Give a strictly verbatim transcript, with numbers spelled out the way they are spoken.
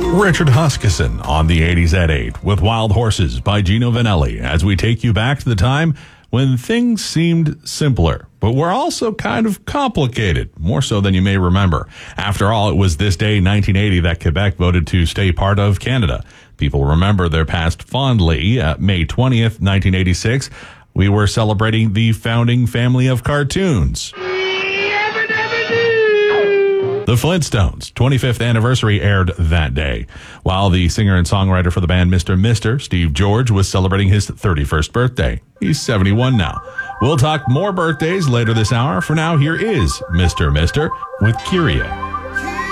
Richard Huskisson on the eighties at eight with Wild Horses by Gino Vanelli as we take you back to the time when things seemed simpler, but were also kind of complicated, more so than you may remember. After all, it was this day, nineteen eighty, that Quebec voted to stay part of Canada. People remember their past fondly. At May twentieth, nineteen eighty-six, we were celebrating the founding family of cartoons. The Flintstones' twenty-fifth anniversary aired that day, while the singer and songwriter for the band Mister Mister, Steve George, was celebrating his thirty-first birthday. He's seventy-one now. We'll talk more birthdays later this hour. For now, here is Mister Mister with Kyria.